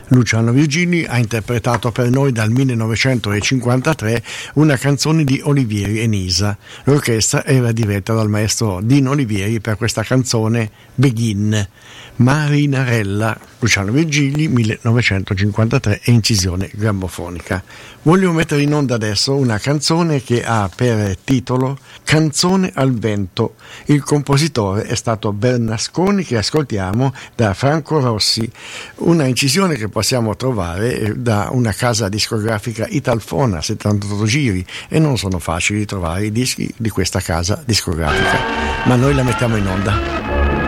Luciano Virgili ha interpretato per noi dal 1953 una canzone di Olivieri e Nisa. L'orchestra era diretta dal maestro Dino Olivieri per questa canzone Begin. Marinarella, Luciano Virgili, 1953, e incisione grammofonica. Voglio mettere in onda adesso una canzone che ha per titolo Canzone al vento. Il compositore è stato Bernasconi, che ascoltiamo da Franco Rossi, una incisione che possiamo trovare da una casa discografica Italfona, 78 giri, e non sono facili trovare i dischi di questa casa discografica, ma noi la mettiamo in onda.